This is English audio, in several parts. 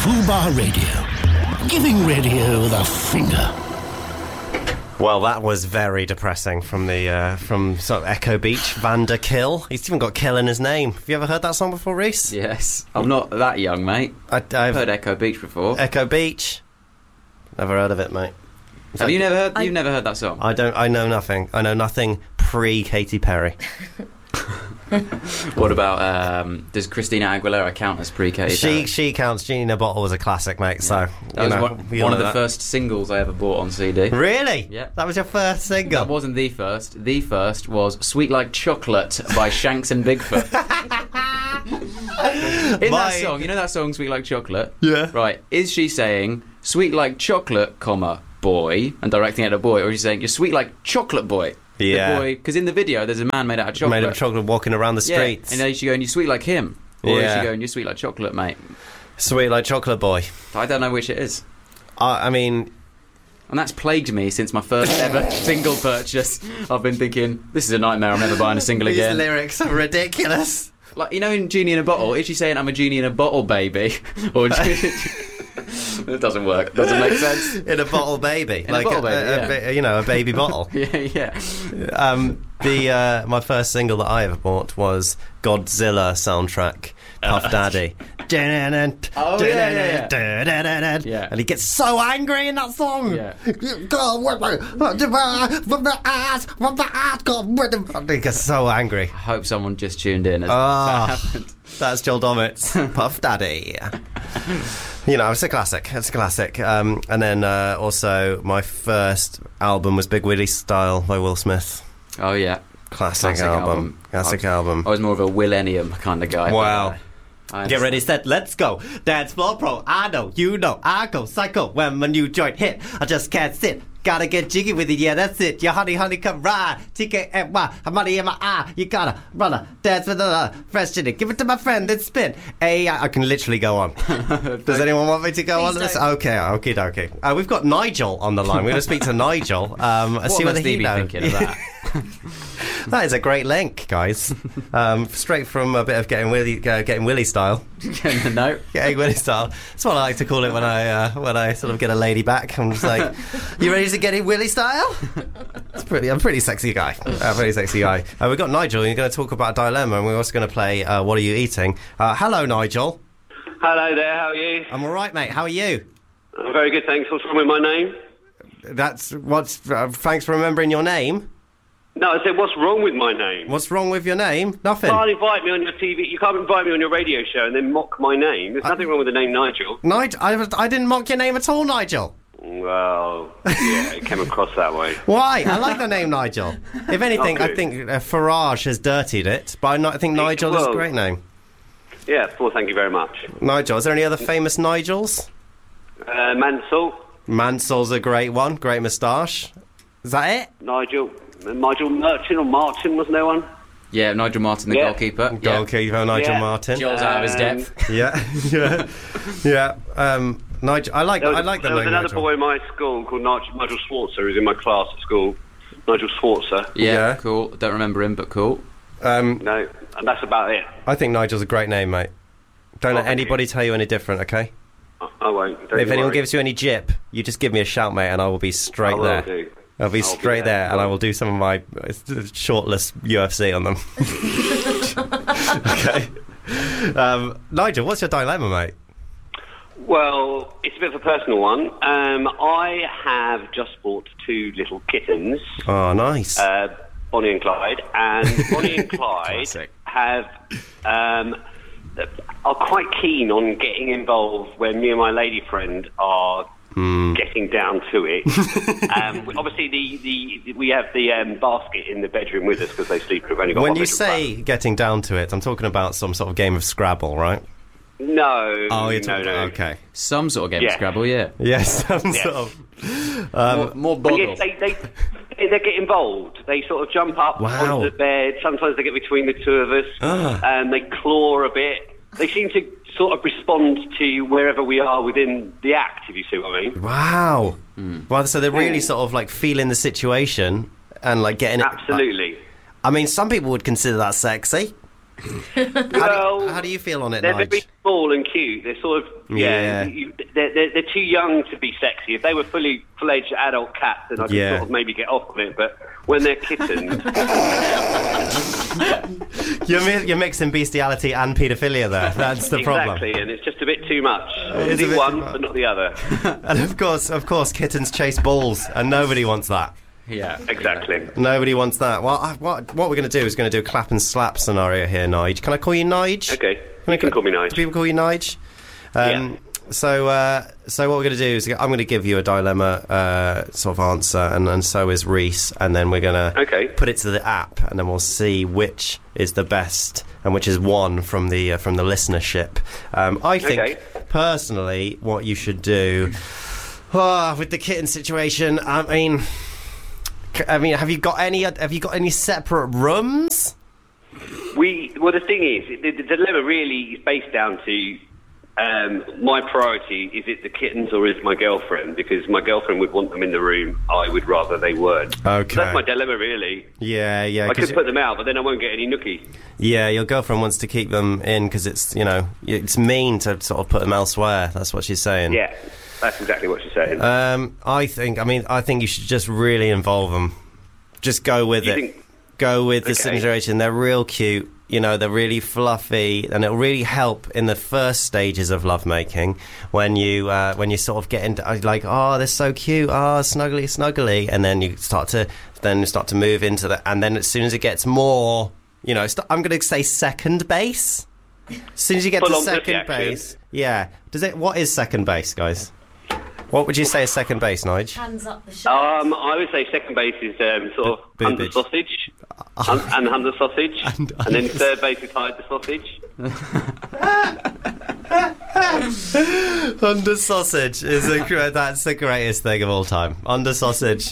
Fubar Radio. Giving radio the finger. Well, that was very depressing from sort of Echo Beach, Vander Kill. He's even got Kill in his name. Have you ever heard that song before, Reese? Yes. I'm not that young, mate. I've heard Echo Beach before. Echo Beach? Never heard of it, mate. Have you never heard? You've never heard that song? I know nothing. I know nothing pre Katy Perry. What about does Christina Aguilera count as pre-Katy Perry? She counts. Genie in a Bottle was a classic, mate. Yeah. So that was one of the first singles I ever bought on CD. Really? Yeah. That was your first single? That wasn't the first. The first was Sweet Like Chocolate by Shanks and Bigfoot. In that song, you know that song Sweet Like Chocolate? Yeah. Right. Is she saying Sweet Like Chocolate, comma, boy, and directing it at a boy, or is she saying you're sweet like chocolate boy? Yeah. The boy, because in the video there's a man made out of chocolate. Made out of chocolate walking around the streets. Yeah. And then she's going, you're sweet like him. Or is she going, you're sweet like chocolate, mate? Sweet like chocolate boy. I don't know which it is. I mean... And that's plagued me since my first ever single purchase. I've been thinking, this is a nightmare, I'm never buying a single again. These lyrics are ridiculous. Like, you know in Genie in a Bottle, is she saying I'm a genie in a bottle, baby? Or... It doesn't work. Doesn't make sense. In a bottle baby. In like a bottle baby, a baby bottle. Yeah. My first single that I ever bought was Godzilla soundtrack, Puff Daddy. Oh, yeah. And he gets so angry in that song. Yeah. He gets so angry. I hope someone just tuned in as that happened. That's Joel Dommett's Puff Daddy. You know, it's a classic. And then also my first album was Big Willie Style by Will Smith. Oh, yeah. Classic album. I was more of a Willennium kind of guy. Wow. Get ready, set, let's go. Dance floor pro, I know, you know, I go psycho when my new joint hit. I just can't sit. Gotta get jiggy with it, yeah, that's it. Your honey, come ride. TKNY, money in my eye. You gotta run dance with a fresh chitty. Give it to my friend, then spin. I can literally go on. Does anyone want me to go on this? Okay. We've got Nigel on the line. We're going to speak to Nigel. See whether he knows. Thinking of that? That is a great link, guys. Straight from a bit of getting Willy style. No, getting Willy style. That's what I like to call it when I sort of get a lady back. I'm just like, you ready to get in Willy style? I'm a pretty sexy guy. We've got Nigel. You're going to talk about a dilemma, and we're also going to play What Are You Eating? Hello, Nigel. Hello there. How are you? I'm all right, mate. How are you? I'm very good, thanks. What's wrong with my name? Thanks for remembering your name. No, I said, what's wrong with my name? What's wrong with your name? Nothing. You can't invite me on your TV. You can't invite me on your radio show and then mock my name. There's nothing wrong with the name Nigel. I didn't mock your name at all, Nigel. Well, yeah, it came across that way. Why? I like the name Nigel. If anything, I think Farage has dirtied it, but I think Nigel is a great name. Yeah, well, thank you very much. Nigel, is there any other famous Nigels? Mansell. Mansell's a great one. Great moustache. Is that it? Nigel Martin, or Martin, wasn't there one? Yeah, Nigel Martin, the goalkeeper. Nigel Martin. Joel's out of his depth. Yeah. Nigel, I like the name Nigel. There was another boy in my school called Nigel Schwarzer, who's in my class at school. Nigel Schwarzer. Yeah, cool. Don't remember him, but cool. No, and that's about it. I think Nigel's a great name, mate. Don't let anybody tell you any different, okay? I won't. If anyone gives you any jip, you just give me a shout, mate, and I will be straight there. I'll be straight there, and I will do some of my shortless UFC on them. Okay. Nigel, what's your dilemma, mate? Well, it's a bit of a personal one. I have just bought 2 little kittens. Oh, nice. Bonnie and Clyde. And Bonnie and Clyde are quite keen on getting involved when me and my lady friend are getting down to it. Obviously, we have the basket in the bedroom with us because they sleep. We've only got when you say getting down to it, I'm talking about some sort of game of Scrabble, right? No. Oh, you're talking about, okay. Some sort of game of Scrabble, yeah. Yes, some sort of. More boggle. Yes, they get involved. They sort of jump up onto the bed. Sometimes they get between the two of us, and they claw a bit. They seem to sort of respond to wherever we are within the act, if you see what I mean. Wow. Well, so they're really sort of like feeling the situation and like getting it. Absolutely. I mean, some people would consider that sexy. How do you feel on it, they're Nige? very small and cute. They're sort of they're too young to be sexy. If they were fully fledged adult cats, then I could sort of maybe get off with it. But when they're kittens, you're mixing bestiality and paedophilia there. That's the problem. Exactly, and it's just a bit too much. It is do one, but not the other. And of course, kittens chase balls, and nobody wants that. Yeah, exactly. Nobody wants that. Well, what we're going to do is going to do a clap and slap scenario here, Nige. Can I call you Nige? Okay, you can call me Nige. Do people call you Nige? So what we're going to do is I'm going to give you a dilemma sort of answer, and so is Reese, and then we're going to put it to the app, and then we'll see which is the best and which is one from the listenership. I think personally, what you should do with the kitten situation. I mean, have you got any separate rooms? Well, the thing is, the dilemma really is based down to my priority. Is it the kittens or is it my girlfriend? Because my girlfriend would want them in the room. I would rather they weren't. Okay. So that's my dilemma, really. Yeah. I could put them out, but then I won't get any nookie. Yeah, your girlfriend wants to keep them in because it's mean to sort of put them elsewhere. That's what she's saying. Yeah. That's exactly what she's saying. I think you should just really involve them. Just go with it. Go with the situation. They're real cute. They're really fluffy, and it'll really help in the first stages of lovemaking when you sort of get into like, oh, they're so cute, oh, snuggly, and then you start to move into that, and then as soon as it gets more, I'm going to say second base. As soon as you get to second base, what is second base, guys? What would you say is second base, Nige? Hands up the shirt. I would say second base is sort of under sausage, and under sausage, and then third base is hide the sausage. Under sausage is that's the greatest thing of all time. Under sausage.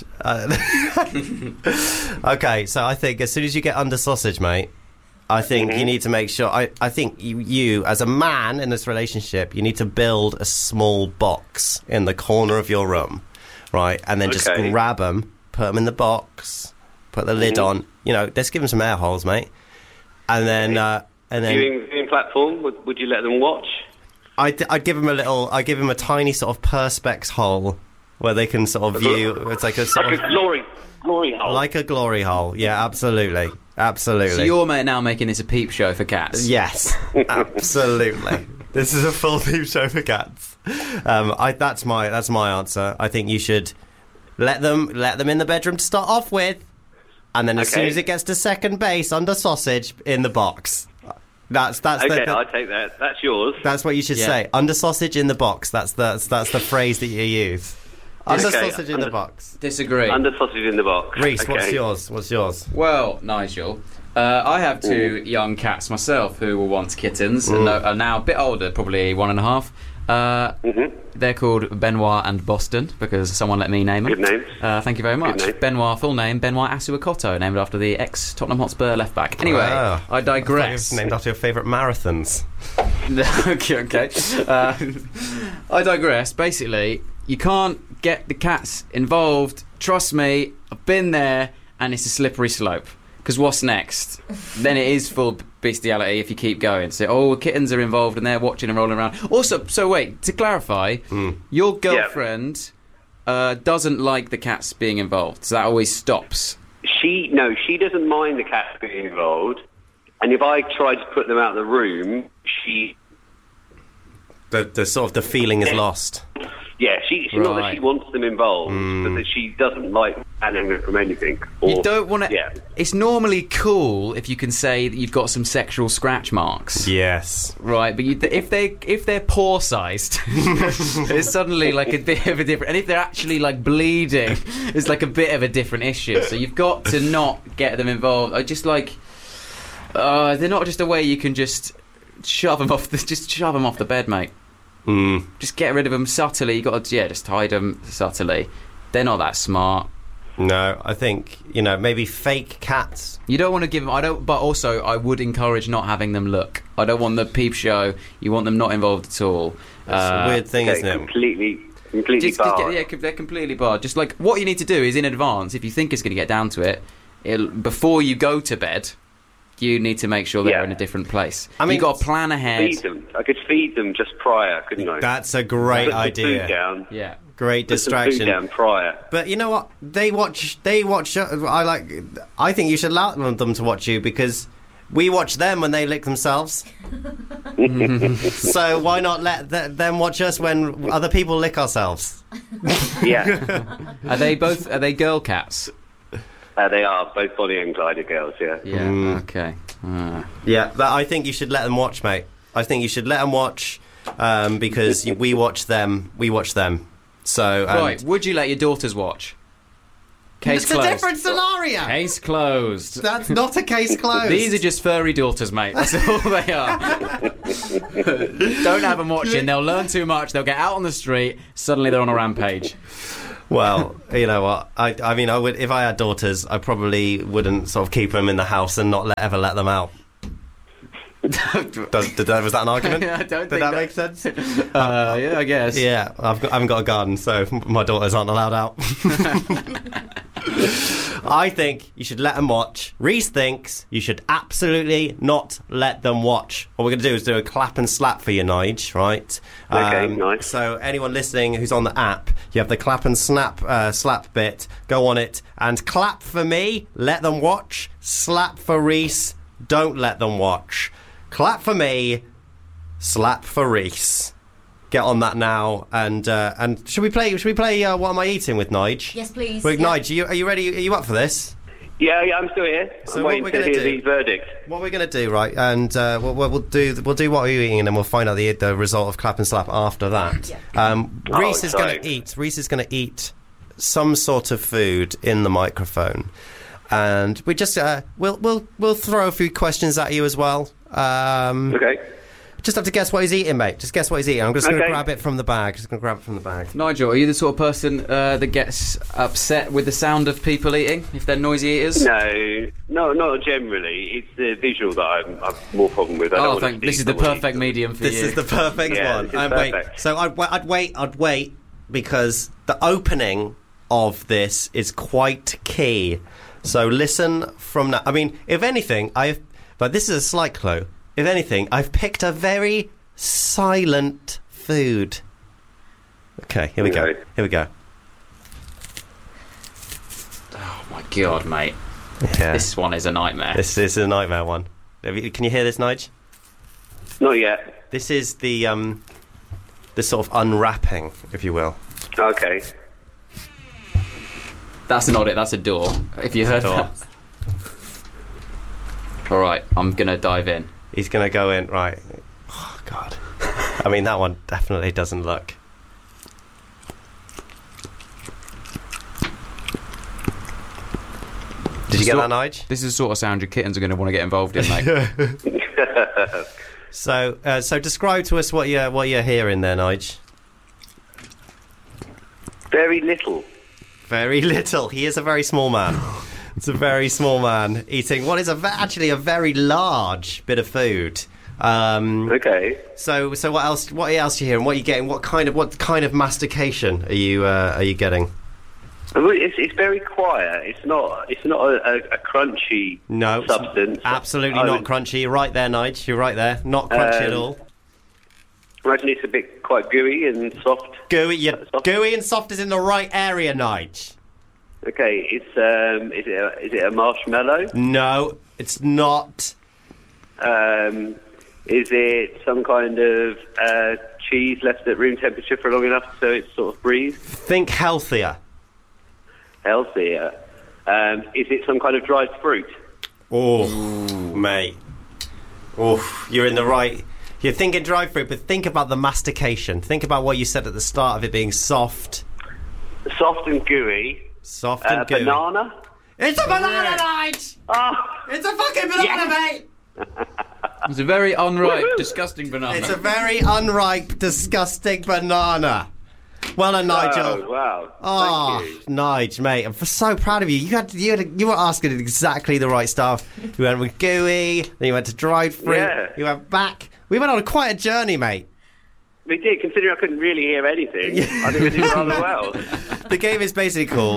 Okay, so I think as soon as you get under sausage, mate, I think you need to make sure. I think you, as a man in this relationship, you need to build a small box in the corner of your room, right? And then just grab them, put them in the box, put the lid on. Let's give them some air holes, mate. And then, viewing platform. Would you let them watch? I'd give them I'd give them a tiny sort of perspex hole where they can sort of view. It's like a sort of glory hole. Like a glory hole. Yeah, absolutely. So you're now making this a peep show for cats? Yes, absolutely. This is a full peep show for cats. That's my answer. I think you should let them in the bedroom to start off with, and then as soon as it gets to second base, under sausage in the box. That's okay. I'll take that. That's yours. That's what you should say. Under sausage in the box. That's the phrase that you use. Under sausage in the box. Disagree. Under sausage in the box. Reese, what's yours? Well, Nigel, I have two young cats myself who were once kittens and are now a bit older, probably 1.5. They're called Benoit and Boston because someone let me name them. Good names. Thank you very much. Benoit, full name, Benoit Asuakoto, named after the ex-Tottenham Hotspur left-back. Anyway, I digress. Named after your favourite marathons. Okay. I digress. Basically, you can't get the cats involved. Trust me, I've been there, and it's a slippery slope. Because what's next? Then it is full bestiality if you keep going. So, kittens are involved and they're watching and rolling around. Also, so wait, to clarify, your girlfriend doesn't like the cats being involved. So that always stops. She doesn't mind the cats being involved. And if I try to put them out of the room, the sort of the feeling is lost. Yeah, she's not that she wants them involved, but that she doesn't like banning them from anything. You don't want to. Yeah. It's normally cool if you can say that you've got some sexual scratch marks. Yes. Right, but if they're paw-sized, it's suddenly like a bit of a different. And if they're actually like bleeding, it's like a bit of a different issue. So you've got to not get them involved. I just like. They're not just a way you can just shove them off the bed, mate. Just get rid of them subtly. You got to just hide them subtly. They're not that smart. No, I think maybe fake cats. You don't want to give them. But also, I would encourage not having them look. I don't want the peep show. You want them not involved at all. It's a weird thing, isn't it? Completely barred. They're completely barred. Just like what you need to do is in advance, if you think it's going to get down to it, before you go to bed, you need to make sure they're in a different place. I mean, you've got to plan ahead. Feed them. I could feed them just prior, couldn't I? That's a great Put the idea. food down. Yeah. Great Put some distraction. food down prior. But you know what? They watch. I think you should allow them to watch you because we watch them when they lick themselves. So why not let them watch us when other people lick ourselves? Yeah. Are they girl cats? They are both Bonnie and Clyde are girls, yeah. Yeah. Okay. Yeah, but I think you should let them watch, mate. I think you should let them watch because we watch them. We watch them. So Right. Would you let your daughters watch? Case it's closed. a different scenario. Case closed. That's not a case closed. These are just furry daughters, mate. That's all they are. Don't have them watching. They'll learn too much. They'll get out on the street. Suddenly they're on a rampage. Well, you know what? I mean, I would if I had daughters. I probably wouldn't sort of keep them in the house and not ever let them out. Was that an argument? I don't Did think that make sense? Yeah, I guess. Yeah, I haven't got a garden, so my daughters aren't allowed out. I think you should let them watch. Reese thinks you should absolutely not let them watch. What we're going to do is do a clap and slap for you, Nige, right? Okay, nice. So anyone listening who's on the app, you have the clap and slap bit. Go on it and clap for me. Let them watch. Slap for Reese. Don't let them watch. Clap for me. Slap for Reese. Get on that now, and should we play? What Am I Eating with Nige? Yes, please. Wait, Yeah. Nige, are you ready? Are you up for this? Yeah, I'm still here. So I'm what waiting we're to gonna hear do- the verdict. What we're going to do, right? And we'll do What Are You Eating, and then we'll find out the result of clap and slap after that. Reese is going to eat. Reese is going to eat some sort of food in the microphone, and we just we'll throw a few questions at you as well. Okay. Just have to guess what he's eating, mate. Just guess what he's eating. I'm just going to Okay. grab it from the bag. Nigel, are you the sort of person that gets upset with the sound of people eating if they're noisy eaters? No, not generally. It's the visual that I've more problem with. I don't wanna see this is the someone perfect eat. medium for This you. is the perfect Yeah, one. this is Wait. perfect. So I'd wait because the opening of this is quite key. So listen from now. I mean, if anything, but this is a slight clue. If anything, I've picked a very silent food. Okay, here we go. Oh my god, mate. Yeah. This one is a nightmare. This is a nightmare one. Can you hear this, Nige? Not yet. This is the sort of unwrapping, if you will. Okay. That's not it, that's a door. If you heard Door. that. Alright, I'm gonna dive in. He's going to go in, right. Oh, God. I mean, that one definitely doesn't look. Did you get that, Nige? This is the sort of sound your kittens are going to want to get involved in, mate. So describe to us what you're hearing there, Nige. Very little. Very little. He is a very small man. It's a very small man eating what is actually a very large bit of food. Okay. So what else? What else are you hearing? What are you getting? What kind of mastication are you getting? It's very quiet. It's not a crunchy substance. Absolutely not crunchy. You're right there, Nige. You're right there. Not crunchy at all. I imagine it's a bit quite gooey and soft. Gooey and soft is in the right area, Nige. Okay, is it a marshmallow? No, it's not. Is it some kind of cheese left at room temperature for long enough so it sort of breathes? Think healthier. Healthier. Is it some kind of dried fruit? Oh, mate. Oh, you're in the right. You're thinking dried fruit, but think about the mastication. Think about what you said at the start of it being soft. Soft and gooey. Soft and gooey. Banana? It's a banana, Nige! Oh, It's a fucking banana, mate! It's a very unripe, Woohoo! disgusting banana. It's a very unripe, disgusting banana. Well done, Nigel. Oh, wow. Oh, Thank you. Nige, mate, I'm so proud of you. You were asking exactly the right stuff. You went with gooey, then you went to dried fruit. Yeah. You went back. We went on quite a journey, mate. We did, considering I couldn't really hear anything. I think we did rather well. The game is basically called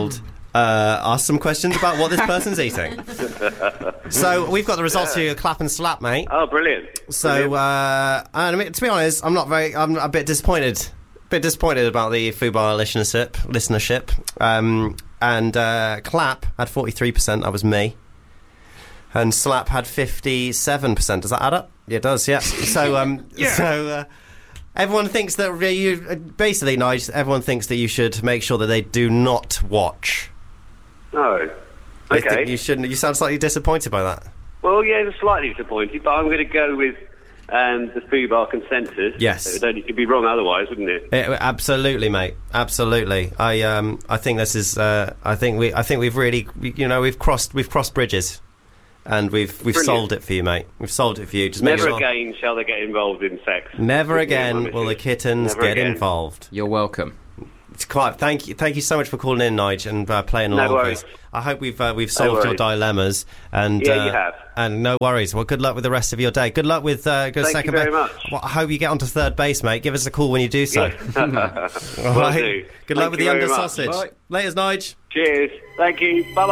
ask some questions about what this person's eating. So we've got the results to your clap and slap, mate. Oh, brilliant. So, and I mean, to be honest, I'm a bit disappointed. About the Fubar listenership. And clap had 43%. That was me. And slap had 57%. Does that add up? Yeah, it does. Yeah. So, everyone thinks that basically, Nige, everyone thinks that you should make sure that they do not watch. Oh, They okay. think you shouldn't. You sound slightly disappointed by that. Well, yeah, slightly disappointed, but I'm going to go with the Fubar consensus. Yes. It could be wrong otherwise, wouldn't it? Absolutely, mate. Absolutely. I think this is. I think we've really, we've crossed bridges, and we've solved it for you, mate. We've solved it for you. Just Never again shall they get involved in sex. Never again will the kittens Never get again. involved. You're welcome. It's quite. Thank you so much for calling in, Nige, and playing along with us. I hope we've solved your dilemmas. And Yeah, you have. And no worries. Well, good luck with the rest of your day. Good luck with Thank second you very base. much. Well, I hope you get onto third base, mate. Give us a call when you do so. Will All right. do. Good luck Thank with you the under very much. sausage. Bye. Laters, Nige. Cheers. Thank you. Bye.